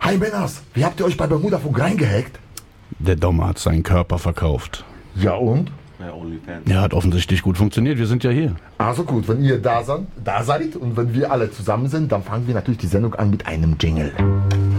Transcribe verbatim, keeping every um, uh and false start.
Hi Männers, wie habt ihr euch bei Bermudafunk reingehackt? Der Dom hat seinen Körper verkauft. Ja und? Ja, OnlyFans. Ja, hat offensichtlich gut funktioniert. Wir sind ja hier. Also gut, wenn ihr da seid, da seid und wenn wir alle zusammen sind, dann fangen wir natürlich die Sendung an mit einem Jingle.